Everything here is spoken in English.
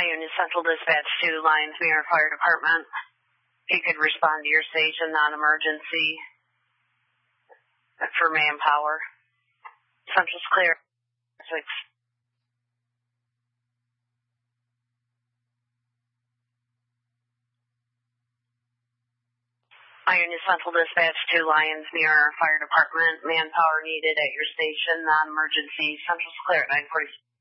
Ionia Central Dispatch to Lyons Mirror Fire Department. If you could respond to your station, non-emergency, for manpower. Central's clear. 6. Ionia Central Dispatch to Lyons Mirror Fire Department. Manpower needed at your station, non-emergency. Central's clear at 9:46.